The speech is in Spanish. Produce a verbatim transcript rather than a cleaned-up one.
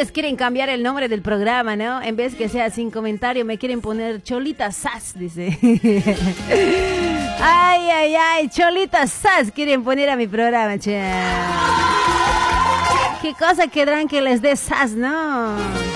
ustedes quieren cambiar el nombre del programa, ¿no? En vez que sea sin comentario, me quieren poner Cholita Sass, dice. Ay, ay, ay, Cholita Sass quieren poner a mi programa, che. ¿Qué cosa querrán que les dé Sass, no?